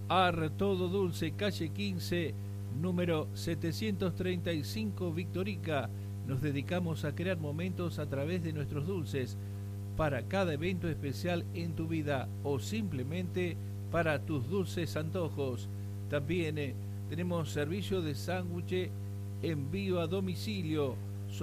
Todo Dulce, calle 15, número 735, Victorica. Nos dedicamos a crear momentos a través de nuestros dulces para cada evento especial en tu vida o simplemente para tus dulces antojos. También tenemos servicio de sándwich, envío a domicilio.